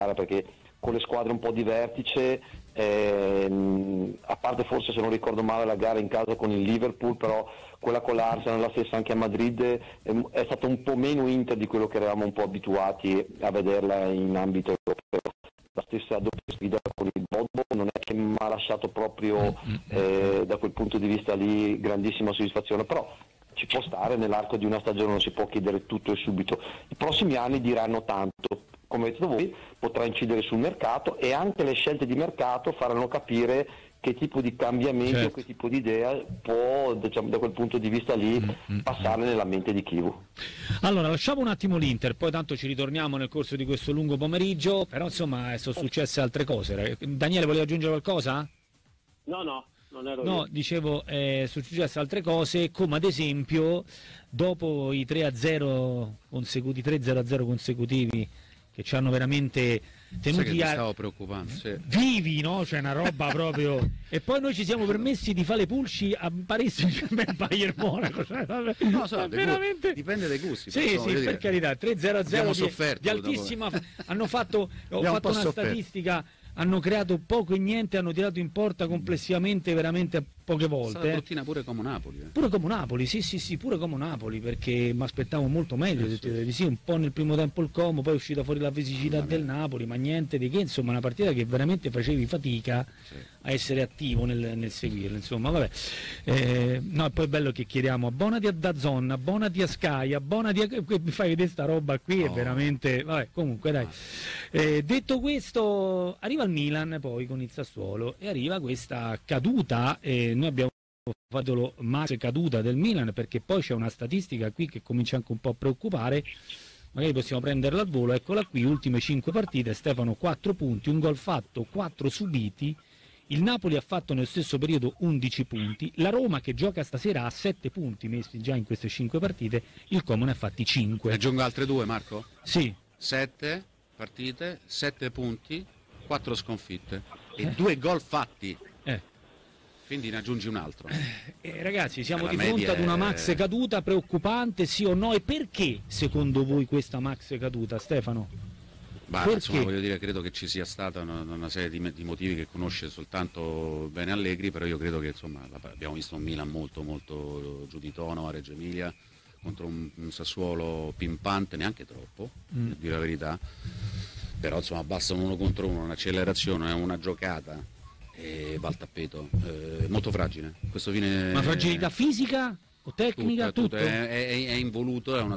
perché con le squadre un po' di vertice, a parte forse, se non ricordo male, la gara in casa con il Liverpool, però quella con l'Arsenal, la stessa anche a Madrid, è stata un po' meno Inter di quello che eravamo un po' abituati a vederla in ambito europeo. La stessa doppia sfida con il Bodo non è che mi ha lasciato proprio da quel punto di vista lì grandissima soddisfazione, però ci può stare, nell'arco di una stagione non si può chiedere tutto e subito. I prossimi anni diranno tanto, come avete detto voi, potrà incidere sul mercato, e anche le scelte di mercato faranno capire che tipo di cambiamento, certo, che tipo di idea può, diciamo, da quel punto di vista lì passare nella mente di Chivu. Allora, lasciamo un attimo l'Inter, poi tanto ci ritorniamo nel corso di questo lungo pomeriggio, però insomma sono successe altre cose. Daniele, voleva aggiungere qualcosa? No, non ero No, io. dicevo, sono successe altre cose, come ad esempio dopo i 3-0 consecutivi che ci hanno veramente tenuti che mi stavo preoccupando, sì. vivi, no? Cioè una roba proprio. E poi noi ci siamo permessi di fare le pulci a Paris Saint-Germain, Bayern Monaco. Cioè, vabbè, No, so, veramente... dipende dai gusti. Sì, però, sì, per carità, 3-0 di altissima. Hanno fatto, ho fatto una statistica. Hanno creato poco e niente, hanno tirato in porta complessivamente veramente poche volte. È stata bruttina pure come Napoli. Pure come Napoli, sì, pure come Napoli, perché mi aspettavo molto meglio, sì, un po' nel primo tempo il Como, poi è uscita fuori la fisicità del Napoli, ma niente di che, insomma, una partita che veramente facevi fatica a essere attivo nel seguirla, insomma, vabbè. No, e poi è bello che chiediamo abbonati a DAZN, abbonati a Sky, abbonati a... mi fai vedere sta roba qui, è veramente... Vabbè, comunque dai. Detto questo, arriva il Milan poi con il Sassuolo e arriva questa caduta, noi abbiamo fatto lo max caduta del Milan, perché poi c'è una statistica qui che comincia anche un po' a preoccupare, magari possiamo prenderla al volo, eccola qui, ultime 5 partite, Stefano 4 punti, un gol fatto, 4 subiti, il Napoli ha fatto nello stesso periodo 11 punti, la Roma che gioca stasera ha 7 punti messi già in queste 5 partite, il Como ne ha fatti 5. Aggiungo altre 2, Marco? Sì. 7 partite, 7 punti, 4 sconfitte e 2 gol fatti. Quindi ne aggiungi un altro. Ragazzi, siamo La di fronte media ad una è... max caduta preoccupante, sì o no? E perché secondo voi questa max caduta, Stefano? Bah, insomma, voglio dire, credo che ci sia stata una serie di motivi che conosce soltanto bene Allegri, però io credo che insomma abbiamo visto un Milan molto molto giù di tono a Reggio Emilia contro un Sassuolo pimpante, neanche troppo, per dire la verità, però insomma basta un 1 contro 1, un'accelerazione, una giocata e va al tappeto, molto fragile questo fine. Ma fragilità fisica o tecnica? Tutto. È involuto, è una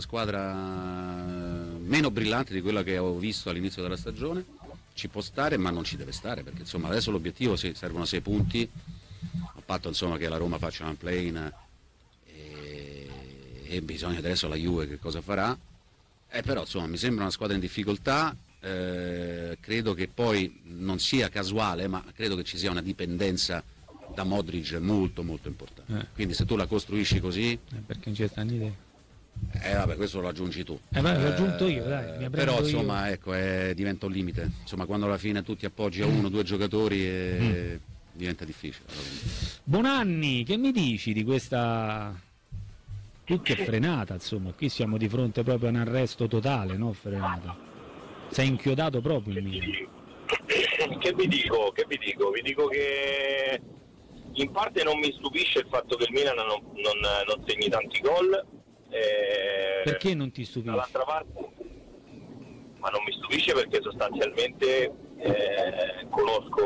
squadra meno brillante di quella che ho visto all'inizio della stagione, ci può stare ma non ci deve stare, perché insomma adesso l'obiettivo servono 6 punti, a patto insomma che la Roma faccia un play-in e bisogna adesso la Juve che cosa farà, però insomma mi sembra una squadra in difficoltà. Credo che poi non sia casuale, ma credo che ci sia una dipendenza da Modric molto molto importante, quindi se tu la costruisci così perché non c'è sta idea. Vabbè, questo lo aggiungi tu, l'ho aggiunto io, dai, però insomma io. Ecco, diventa un limite, insomma, quando alla fine tu ti appoggi a 1 o 2 giocatori diventa difficile. Bonanni, che mi dici di questa tutto è frenata, insomma, qui siamo di fronte proprio a un arresto totale, no? Frenata. Sei inchiodato proprio il Milan. Che vi dico? Vi dico che in parte non mi stupisce il fatto che il Milan non segni tanti gol. Perché non ti stupisce? Dall'altra parte, ma non mi stupisce perché sostanzialmente conosco